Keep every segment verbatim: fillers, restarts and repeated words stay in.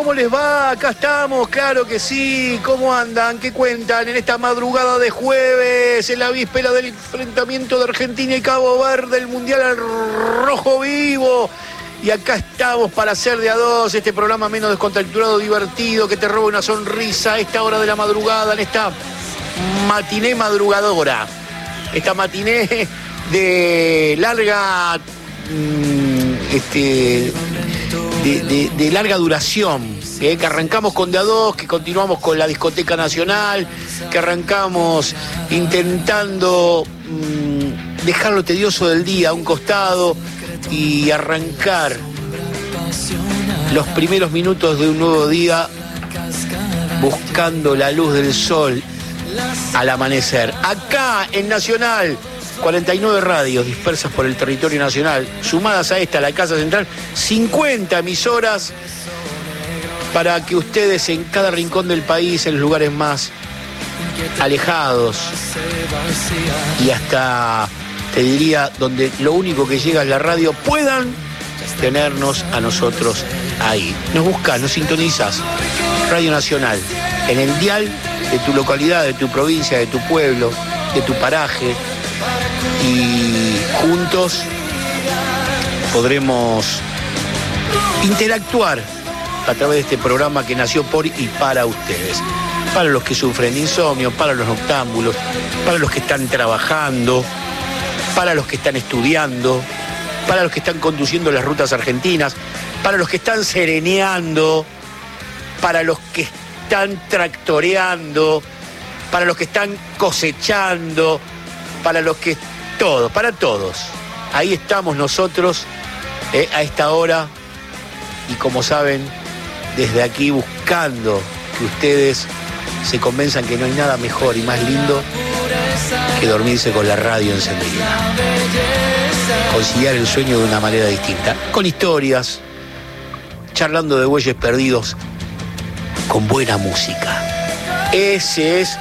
¿cómo les va? Acá estamos, claro que sí. ¿Cómo andan? ¿Qué cuentan en esta madrugada de jueves, en la víspera del enfrentamiento de Argentina y Cabo Verde, el Mundial al Rojo Vivo? Y acá estamos para hacer de a dos este programa menos descontracturado, divertido, que te roba una sonrisa a esta hora de la madrugada, en esta matiné madrugadora. Esta matiné de larga... Mmm, este... De, de, de larga duración, ¿eh? Que arrancamos con de a dos, que continuamos con la discoteca nacional, que arrancamos intentando mmm, dejar lo tedioso del día a un costado y arrancar los primeros minutos de un nuevo día buscando la luz del sol al amanecer. Acá en Nacional, cuarenta y nueve radios dispersas por el territorio nacional, sumadas a esta, la Casa Central, cincuenta emisoras para que ustedes en cada rincón del país, en los lugares más alejados y hasta, te diría, donde lo único que llega es la radio, puedan tenernos a nosotros ahí. Nos buscas, nos sintonizas, Radio Nacional, en el dial de tu localidad, de tu provincia, de tu pueblo, de tu paraje, y juntos podremos interactuar a través de este programa que nació por y para ustedes, para los que sufren de insomnio, para los noctámbulos, para los que están trabajando, para los que están estudiando, para los que están conduciendo las rutas argentinas, para los que están sereneando, para los que están tractoreando, para los que están cosechando, para los que... todos, para todos. Ahí estamos nosotros eh, a esta hora y, como saben, desde aquí buscando que ustedes se convenzan que no hay nada mejor y más lindo que dormirse con la radio encendida. Conciliar el sueño de una manera distinta, con historias, charlando de bueyes perdidos, con buena música. Ese es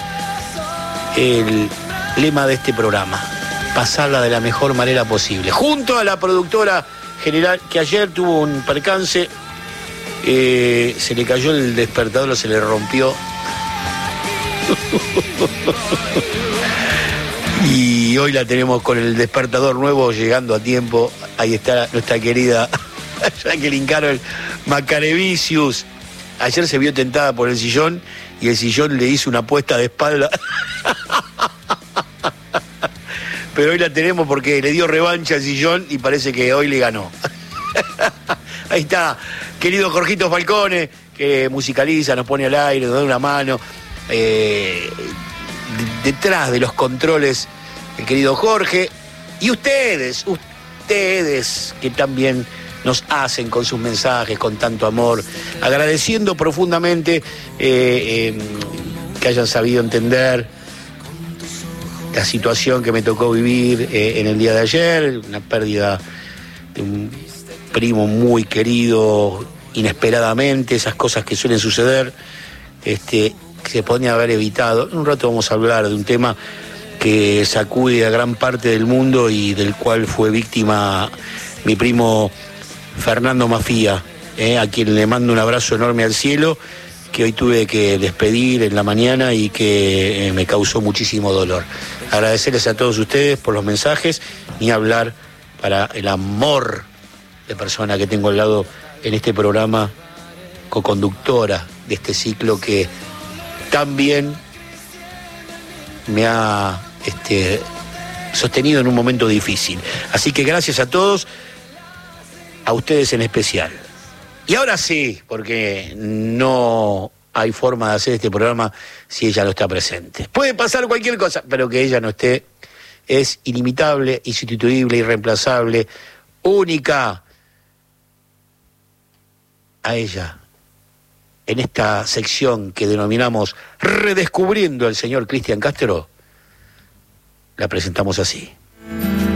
el lema de este programa. Pasarla de la mejor manera posible. Junto a la productora general, que ayer tuvo un percance, eh, se le cayó el despertador, se le rompió. Y hoy la tenemos con el despertador nuevo, llegando a tiempo. Ahí está nuestra querida Jacqueline Carol Macarevicius. Ayer se vio tentada por el sillón y el sillón le hizo una puesta de espalda. Pero hoy la tenemos porque le dio revancha al sillón y parece que hoy le ganó. Ahí está, querido Jorgito Falcone, que musicaliza, nos pone al aire, nos da una mano. Eh, detrás de los controles, el querido Jorge. Y ustedes, ustedes que también nos hacen con sus mensajes, con tanto amor. Agradeciendo profundamente eh, eh, que hayan sabido entender la situación que me tocó vivir eh, en el día de ayer, una pérdida de un primo muy querido inesperadamente, esas cosas que suelen suceder, este, que se podía haber evitado. En un rato vamos a hablar de un tema que sacude a gran parte del mundo y del cual fue víctima mi primo Fernando Mafía, eh, a quien le mando un abrazo enorme al cielo, que hoy tuve que despedir en la mañana y que eh, me causó muchísimo dolor. Agradecerles a todos ustedes por los mensajes, ni hablar para el amor de persona que tengo al lado en este programa, coconductora de este ciclo que también me ha este, sostenido en un momento difícil. Así que gracias a todos, a ustedes en especial. Y ahora sí, porque no hay forma de hacer este programa si ella no está presente. Puede pasar cualquier cosa, pero que ella no esté es inimitable, insustituible, irreemplazable, única. A ella, en esta sección que denominamos Redescubriendo al señor Cristian Castro, la presentamos así.